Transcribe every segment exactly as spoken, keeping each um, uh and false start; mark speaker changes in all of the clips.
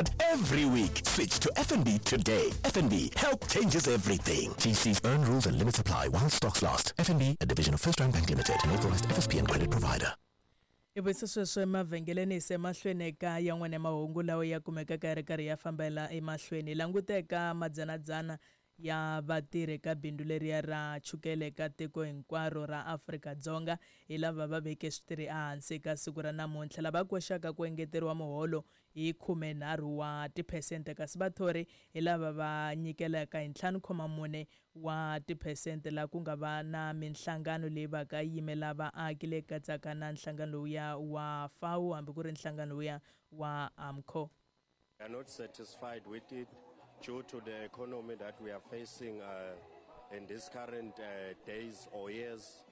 Speaker 1: card every week. Switch to F N B today. F N B, help changes everything. T C's earn rules and limits apply while stocks last. F N B, a division of First Rand Bank Limited, an authorized F S P and credit provider.
Speaker 2: Ibisiswe mavhengeleni se mahlweni ka yan'wana mahungu lawa ya kumeka ka ri karhi ya fambela emahlweni languteka madzanadzana ya vatirhi ka bindu leriya ra chukele ka tiko hinkwaro ra Afrika-Dzonga hi lava va veke switiri ehansi ka siku ra namuntlha lava koxaka ku engeteriwa muholo hi khumenharhu wa tiphesente kasi vathori hi lava va nyikelaka hi ntlhanu khoma mune wa tiphesente la ku nga va na minhlangano leyi va ka yimela vaaki le katsaka na nhlangano lowuya wa F A U hambi ku ri nhlangano lowuya wa AMCO.
Speaker 3: We are not satisfied with it due to the economy that we are facing uh, in these current uh, days or years.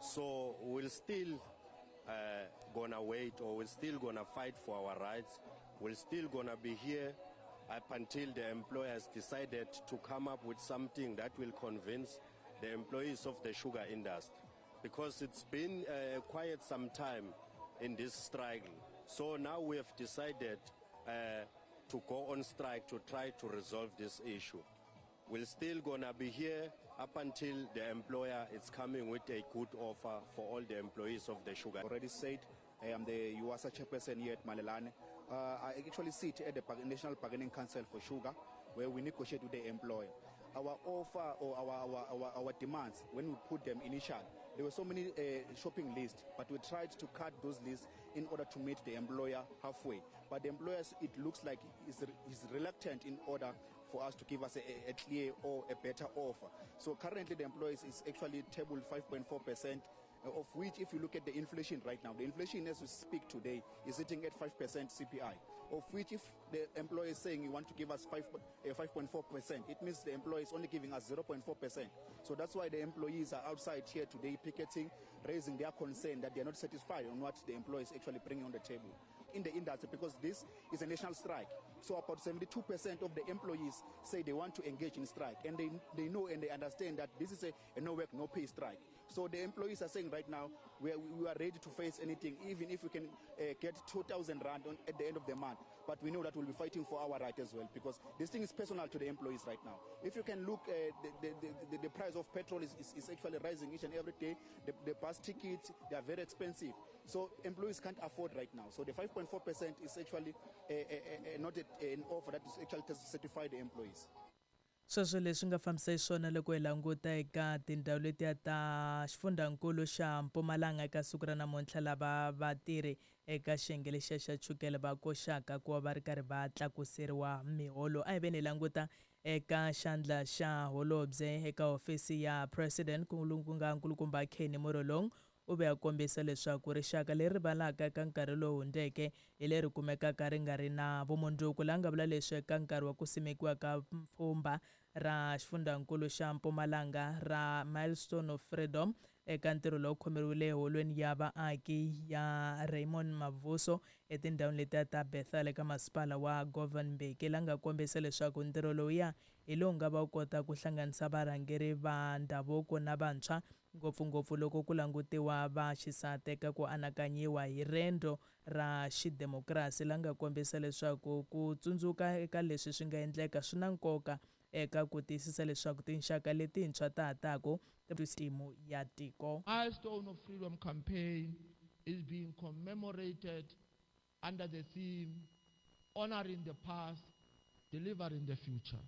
Speaker 3: So we'll still uh, gonna wait, or we're still gonna fight for our rights. We're still gonna be here up until the employers decided to come up with something that will convince the employees of the sugar industry, because it's been uh, quite some time in this struggle. So now we have decided uh, to go on strike to try to resolve this issue. We're still gonna be here up until the employer is coming with a good offer for all the employees of the sugar.
Speaker 4: Already said, I am the U A S A chairperson here at Malelane. Uh, I actually sit at the National Bargaining Council for Sugar, where we negotiate with the employer. Our offer or our, our, our, our demands, when we put them initially, there were so many uh, shopping lists, but we tried to cut those lists in order to meet the employer halfway. But the employers, it looks like, is, is reluctant in order for us to give us a, a clear or a better offer. So currently the employees is actually tabled five point four percent, of which, if you look at the inflation right now, the inflation as we speak today is sitting at five percent C P I, of which if the employer is saying you want to give us five point four percent, it means the employer is only giving us zero point four percent. So that's why the employees are outside here today picketing, raising their concern that they are not satisfied on what the employer is actually bringing on the table in the industry, because this is a national strike. So about seventy-two percent of the employees say they want to engage in strike, and they, they know and they understand that this is a, a no work, no pay strike. So the employees are saying right now, we are, we are ready to face anything, even if we can uh, get two thousand rand on, at the end of the month. But we know that we'll be fighting for our right as well, because this thing is personal to the employees right now. If you can look, uh, the, the, the, the price of petrol is, is, is actually rising each and every day. The, the bus tickets, they are very expensive. So employees can't afford right now. So the five point four percent is actually uh, uh, uh, not a, an offer that is actually to certify the employees.
Speaker 2: Sweswo leswi nga fambisa swona loko hi languta eka tindhawu letiya ta xifundzankulu xa Mpumalanga eka siku ra namuntlha lava vatirhi eka xiyenge lexiya xa chukele va koxaka ku va va ri karhi va tlakuseriwa miholo. A hi veni hi languta eka xandla xa holobye eka hofisi ya president ku nga nkulukumba Kenny Morolong, u ve a kombisa leswaku rixaka leri rivalaka eka nkarhi lowu hundzeke hi leri kumekaka ri nga ri na vumundzuku. La nga vula leswi eka nkarhi wa ku simekiwa ka pfhumba ra xifundzankulu xa Mpumalanga ra Milestone of Freedom eka ntirho lowu khomeriwile eholweni ya vaaki ya Raymond Mavuso etindhawini letiya ta Bethel eka masipala wa Governbek. La nga kombisa leswaku ntirho lowuya hi lowu nga va kota ku hlanganisa varhangeri va ndhavuko na vantshwa, ngopfungopfu loko ku langutiwa va xisati eka ku anakanyiwa hi rendo ra xidemokirasi. La nga kombisa leswaku ku tsundzuka eka leswi swi nga endleka swi na nkoka eka ku tiyisisa leswaku tinxaka letintshwa ta ha taku timu ya tiko.
Speaker 5: Milestone of Freedom campaign is being commemorated under the theme honoring the past, delivering the future.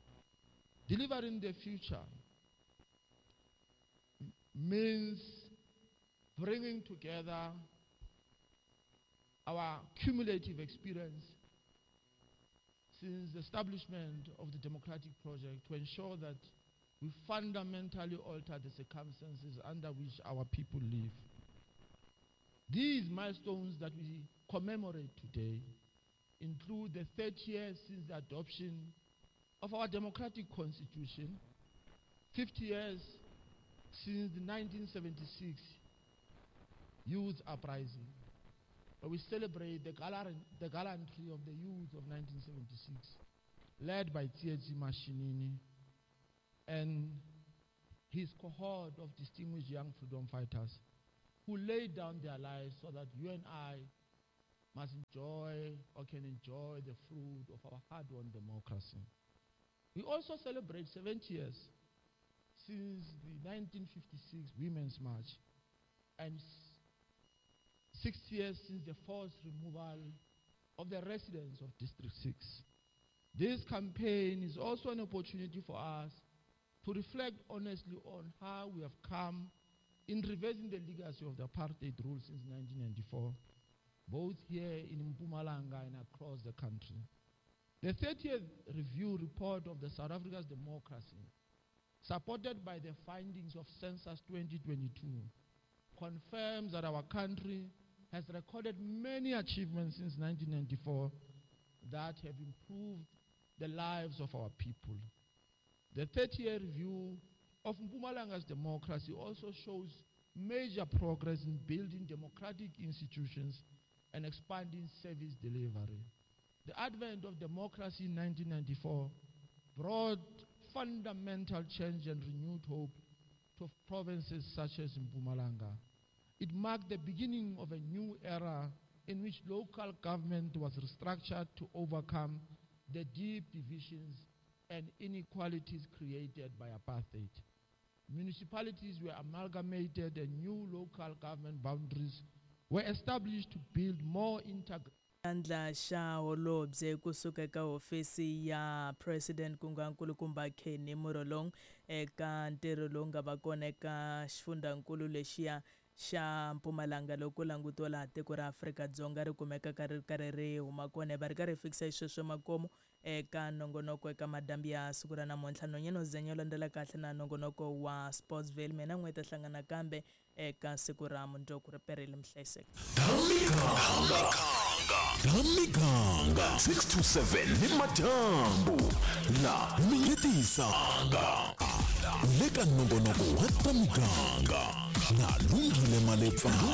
Speaker 5: Delivering the future means bringing together our cumulative experience since the establishment of the democratic project to ensure that we fundamentally alter the circumstances under which our people live. These milestones that we commemorate today include the thirty years since the adoption of our democratic constitution, fifty years since the nineteen seventy-six youth uprising, where we celebrate the, galant, the gallantry of the youth of nineteen seventy-six, led by Tsietsi Mashinini and his cohort of distinguished young freedom fighters who laid down their lives so that you and I must enjoy or can enjoy the fruit of our hard-won democracy. We also celebrate seventy years since the nineteen fifty-six Women's March and six years since the forced removal of the residents of District six. This campaign is also an opportunity for us to reflect honestly on how we have come in reversing the legacy of the apartheid rule since nineteen ninety-four, both here in Mpumalanga and across the country. The thirtieth review report of the South Africa's democracy, supported by the findings of Census twenty twenty-two, confirms that our country has recorded many achievements since nineteen ninety-four that have improved the lives of our people. The thirty-year review of Mpumalanga's democracy also shows major progress in building democratic institutions and expanding service delivery. The advent of democracy in nineteen ninety-four brought fundamental change and renewed hope to provinces such as Mpumalanga. It marked the beginning of a new era in which local government was restructured to overcome the deep divisions and inequalities created by apartheid. Municipalities were amalgamated and new local government boundaries were established to build more integrated.
Speaker 2: Andla xa holobye kusuka eka hofisi ya President ku nga nkulukumba Kenny Murolong eka ntirho lowu nga va kona eka xifundzankulu lexiya xa Mpumalanga loko langutiwa laha tiko ra Afrika-Dzonga ri kumeka ka ri karhi ri huma kona va ri karhi fikisa sweswo makomo eka nongonoko eka madambi ya siku ra namuntlha nonyeno zenyo landzela kahle na nongonoko wa Sportsville mina n'we ta hlangana kambe eka siku ra mundzuku ri perile mihlayiseko
Speaker 1: Damiganga six two seven ni matambo la miyetisanga leka nongonoko wa Damiganga na lungile malepfa